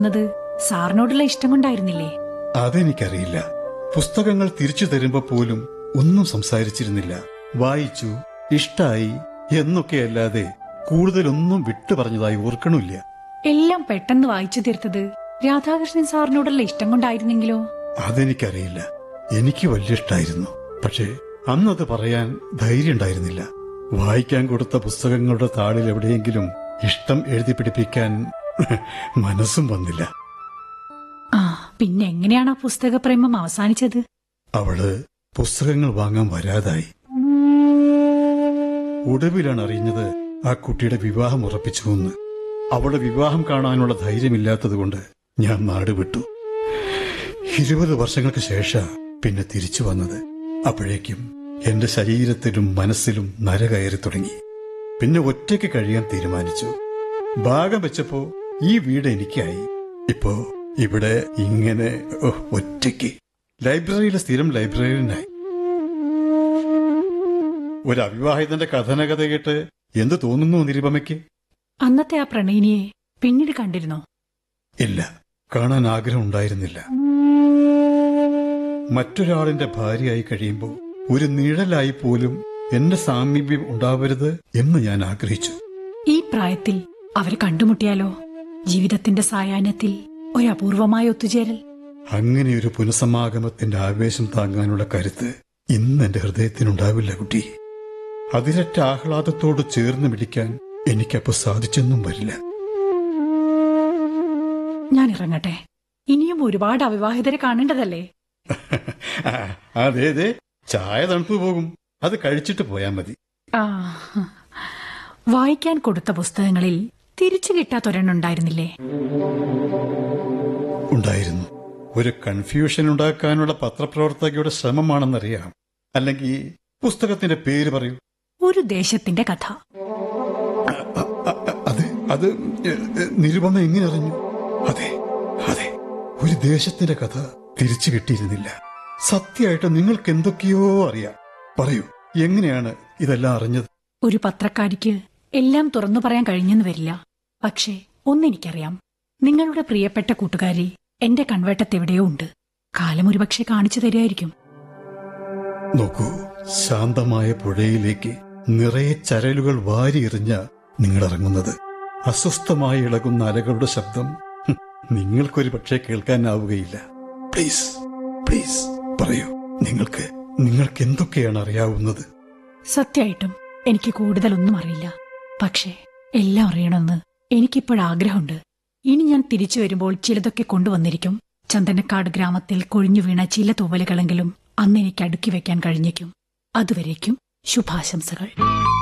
ത് സാറിനോടുള്ള ഇഷ്ടം കൊണ്ടായിരുന്നില്ലേ? അതെനിക്കറിയില്ല. പുസ്തകങ്ങൾ തിരിച്ചു തരുമ്പോ പോലും ഒന്നും സംസാരിച്ചിരുന്നില്ല. വായിച്ചു, ഇഷ്ടായി എന്നൊക്കെയല്ലാതെ കൂടുതലൊന്നും വിട്ടു പറഞ്ഞതായി ഓർക്കണില്ല. എല്ലാം പെട്ടെന്ന് വായിച്ചു തീർത്തത് രാധാകൃഷ്ണൻ സാറിനോടുള്ള ഇഷ്ടം കൊണ്ടായിരുന്നെങ്കിലോ? അതെനിക്കറിയില്ല. എനിക്ക് വലിയ ഇഷ്ടായിരുന്നു. പക്ഷേ അന്നത് പറയാൻ ധൈര്യം ഉണ്ടായിരുന്നില്ല. വായിക്കാൻ കൊടുത്ത പുസ്തകങ്ങളുടെ താളിൽ എവിടെയെങ്കിലും ഇഷ്ടം എഴുതി പിടിപ്പിക്കാൻ മനസ്സും വന്നില്ല. പിന്നെ എങ്ങനെയാണ് ആ പുസ്തക പ്രേമം അവസാനിച്ചത്? അവള് പുസ്തകങ്ങൾ വാങ്ങാൻ വരാതായി. ഒടുവിലാണ് അറിഞ്ഞത് ആ കുട്ടിയുടെ വിവാഹം ഉറപ്പിച്ചുവെന്ന്. അവളുടെ വിവാഹം കാണാനുള്ള ധൈര്യമില്ലാത്തതുകൊണ്ട് ഞാൻ നാട് വിട്ടു. 20 വർഷങ്ങൾക്ക് ശേഷം പിന്നെ തിരിച്ചു വന്നത്. അപ്പോഴേക്കും എന്റെ ശരീരത്തിലും മനസ്സിലും നര കയറി തുടങ്ങി. പിന്നെ ഒറ്റയ്ക്ക് കഴിയാൻ തീരുമാനിച്ചു. ഭാഗം വെച്ചപ്പോ ഈ വീട് എനിക്കായി. ഇപ്പോ ഇവിടെ ഇങ്ങനെ ഒറ്റയ്ക്ക് ലൈബ്രറിയിലെ സ്ഥിരം ലൈബ്രറിയനായി. ഒരു അവിവാഹിതന്റെ കഥനകഥ കേട്ട് എന്ത് തോന്നുന്നു നിരുപമയ്ക്ക്? അന്നത്തെ ആ പ്രണയിനിയെ പിന്നീട് കണ്ടിരുന്നോ? ഇല്ല, കാണാൻ ആഗ്രഹം ഉണ്ടായിരുന്നില്ല. മറ്റൊരാളിന്റെ ഭാര്യയായി കഴിയുമ്പോൾ ഒരു നിഴലായി പോലും എന്റെ സാമീപ്യം ഉണ്ടാവരുത് എന്ന് ഞാൻ ആഗ്രഹിച്ചു. ഈ പ്രായത്തിൽ അവരെ കണ്ടുമുട്ടിയാലോ? ജീവിതത്തിന്റെ സായാഹ്നത്തിൽ ഒരു അപൂർവമായ ഒത്തുചേരൽ. അങ്ങനെയൊരു പുനഃസമാഗമത്തിന്റെ ആവേശം താങ്ങാനുള്ള കരുത്ത് ഇന്ന് എന്റെ ഹൃദയത്തിനുണ്ടാവില്ല കുട്ടി. അതിരറ്റ ആഹ്ലാദത്തോട് ചേർന്ന് പിടിക്കാൻ എനിക്കപ്പോ സാധിച്ചെന്നും വരില്ല. ഞാൻ ഇറങ്ങട്ടെ. ഇനിയും ഒരുപാട് അവിവാഹിതരെ കാണേണ്ടതല്ലേ? അതെ, ചായ തണുത്തു പോകും. അത് കഴിച്ചിട്ട് പോയാ മതി. വായിക്കാൻ കൊടുത്ത പുസ്തകങ്ങളിൽ തിരിച്ചു കിട്ടാത്തൊരെണ്ണുണ്ടായിരുന്നില്ലേ? ഉണ്ടായിരുന്നു. ഒരു കൺഫ്യൂഷൻ ഉണ്ടാക്കാനുള്ള പത്രപ്രവർത്തകയുടെ ശ്രമമാണെന്നറിയാം. അല്ലെങ്കിൽ പുസ്തകത്തിന്റെ പേര് പറയൂ. ഒരു ദേശത്തിന്റെ കഥ. അത് നിരുപമ എങ്ങനെ അറിഞ്ഞു? അതെ, ഒരു ദേശത്തിന്റെ കഥ തിരിച്ചു കിട്ടിയിരുന്നില്ല. സത്യമായിട്ട് നിങ്ങൾക്ക് എന്തൊക്കെയോ അറിയാം. പറയൂ, എങ്ങനെയാണ് ഇതെല്ലാം അറിഞ്ഞത്? ഒരു പത്രക്കാരിക്ക് എല്ലാം തുറന്നു പറയാൻ കഴിഞ്ഞെന്ന് വരില്ല. പക്ഷേ ഒന്നെനിക്കറിയാം, നിങ്ങളുടെ പ്രിയപ്പെട്ട കൂട്ടുകാരി എന്റെ കൺവേട്ടത്തെവിടെയോ ഉണ്ട്. കാലം ഒരുപക്ഷെ കാണിച്ചു തരികയായിരിക്കും. നോക്കൂ, ശാന്തമായ പുഴയിലേക്ക് നിറയെ ചരലുകൾ വാരിയെറിഞ്ഞ നിങ്ങളിറങ്ങുന്നത്. അസ്വസ്ഥമായി ഇളകുന്ന അലകളുടെ ശബ്ദം നിങ്ങൾക്കൊരു പക്ഷേ കേൾക്കാനാവുകയില്ല. പ്ലീസ് പറയൂ, നിങ്ങൾക്ക് എന്തൊക്കെയാണ് അറിയാവുന്നത്? സത്യമായിട്ടും എനിക്ക് കൂടുതലൊന്നും അറിയില്ല. പക്ഷേ എല്ലാം അറിയണമെന്ന് എനിക്കിപ്പോഴാഗ്രഹമുണ്ട്. ഇനി ഞാൻ തിരിച്ചു വരുമ്പോൾ ചിലതൊക്കെ കൊണ്ടുവന്നിരിക്കും. ചന്ദനക്കാട് ഗ്രാമത്തിൽ കൊഴിഞ്ഞു വീണ ചില തൂവലുകളെങ്കിലും അന്ന് എനിക്ക് അടുക്കി വെക്കാൻ കഴിഞ്ഞേക്കും. അതുവരേക്കും ശുഭാശംസകൾ.